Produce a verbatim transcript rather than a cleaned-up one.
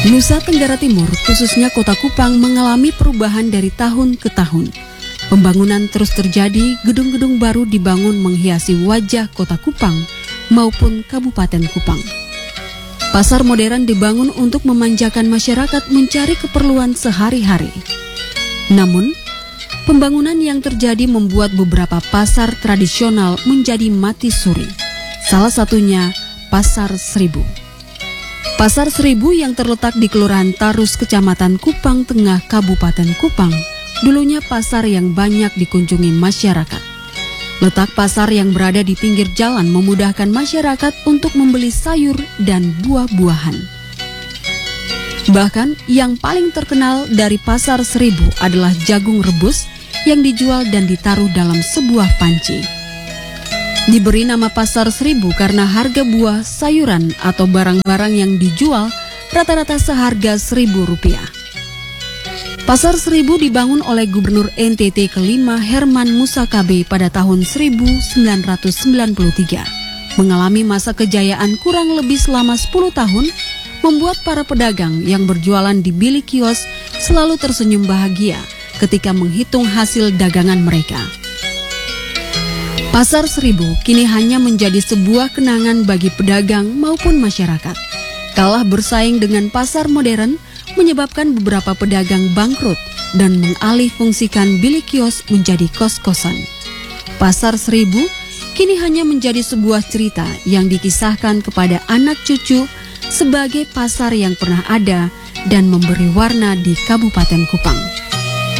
Nusa Tenggara Timur, khususnya Kota Kupang, mengalami perubahan dari tahun ke tahun. Pembangunan terus terjadi, gedung-gedung baru dibangun menghiasi wajah Kota Kupang maupun Kabupaten Kupang. Pasar modern dibangun untuk memanjakan masyarakat mencari keperluan sehari-hari. Namun, pembangunan yang terjadi membuat beberapa pasar tradisional menjadi mati suri. Salah satunya Pasar Seribu. Pasar Seribu yang terletak di Kelurahan Tarus, Kecamatan Kupang Tengah, Kabupaten Kupang, dulunya pasar yang banyak dikunjungi masyarakat. Letak pasar yang berada di pinggir jalan memudahkan masyarakat untuk membeli sayur dan buah-buahan. Bahkan yang paling terkenal dari Pasar Seribu adalah jagung rebus yang dijual dan ditaruh dalam sebuah panci. Diberi nama Pasar Seribu karena harga buah, sayuran, atau barang-barang yang dijual rata-rata seharga seribu rupiah. Pasar Seribu dibangun oleh Gubernur N T T kelima Herman Musakabe pada tahun seribu sembilan ratus sembilan puluh tiga. Mengalami masa kejayaan kurang lebih selama sepuluh tahun, membuat para pedagang yang berjualan di bilik kios selalu tersenyum bahagia ketika menghitung hasil dagangan mereka. Pasar Seribu kini hanya menjadi sebuah kenangan bagi pedagang maupun masyarakat. Kalah bersaing dengan pasar modern menyebabkan beberapa pedagang bangkrut dan mengalih fungsikan bilik kios menjadi kos-kosan. Pasar Seribu kini hanya menjadi sebuah cerita yang dikisahkan kepada anak cucu sebagai pasar yang pernah ada dan memberi warna di Kabupaten Kupang.